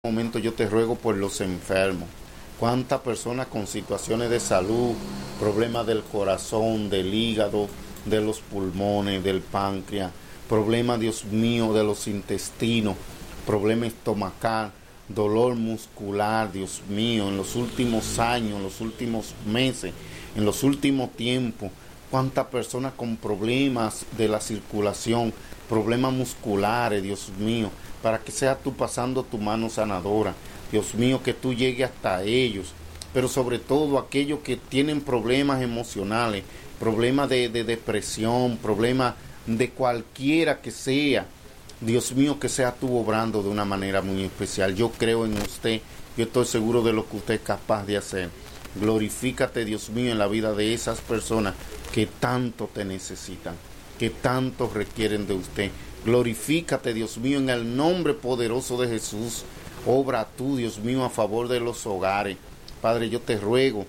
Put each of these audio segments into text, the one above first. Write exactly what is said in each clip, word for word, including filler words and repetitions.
Momento yo te ruego por los enfermos. Cuántas personas con situaciones de salud, problemas del corazón, del hígado, de los pulmones, del páncreas, problemas, Dios mío, de los intestinos, problema estomacal, dolor muscular, Dios mío, en los últimos años, en los últimos meses, en los últimos tiempos. Cuántas personas con problemas de la circulación, problemas musculares, Dios mío, para que seas tú pasando tu mano sanadora, Dios mío, que tú llegues hasta ellos, pero sobre todo aquellos que tienen problemas emocionales, problemas de, de depresión, problemas de cualquiera que sea, Dios mío, que sea tú obrando de una manera muy especial. Yo creo en usted, yo estoy seguro de lo que usted es capaz de hacer. Glorifícate, Dios mío, en la vida de esas personas que tanto te necesitan, que tanto requieren de usted. Glorifícate, Dios mío, en el nombre poderoso de Jesús. Obra tú, Dios mío, a favor de los hogares. Padre, yo te ruego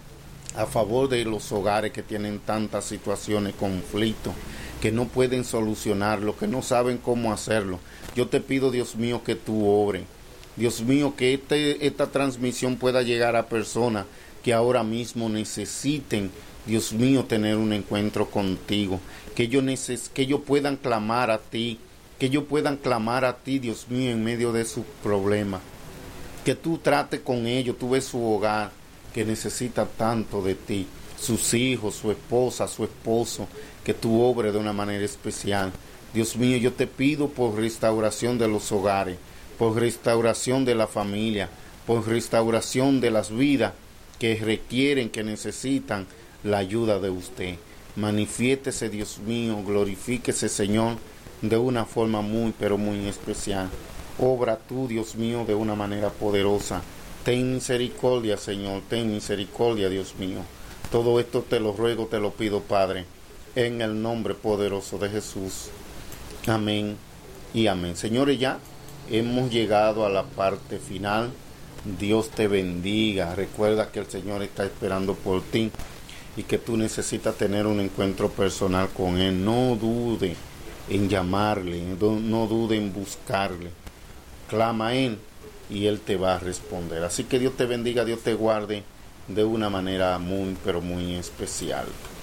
a favor de los hogares que tienen tantas situaciones, conflictos, que no pueden solucionarlo, que no saben cómo hacerlo. Yo te pido, Dios mío, que tú obres. Dios mío, que este, esta transmisión pueda llegar a personas que ahora mismo necesiten, Dios mío, tener un encuentro contigo, que ellos, neces- que ellos puedan clamar a ti, que ellos puedan clamar a ti, Dios mío, en medio de sus problemas, que tú trates con ellos, tú ves su hogar, que necesita tanto de ti, sus hijos, su esposa, su esposo, que tú obres de una manera especial. Dios mío, yo te pido por restauración de los hogares, por restauración de la familia, por restauración de las vidas que requieren, que necesitan la ayuda de usted. Manifiéstese, Dios mío, glorifíquese, Señor, de una forma muy, pero muy especial. Obra tú, Dios mío, de una manera poderosa. Ten misericordia, Señor, ten misericordia, Dios mío. Todo esto te lo ruego, te lo pido, Padre, en el nombre poderoso de Jesús. Amén y amén. Señores, ya hemos llegado a la parte final. Dios te bendiga. Recuerda que el Señor está esperando por ti y que tú necesitas tener un encuentro personal con Él. No dude en llamarle, no dude en buscarle. Clama a Él y Él te va a responder. Así que Dios te bendiga, Dios te guarde de una manera muy, pero muy especial.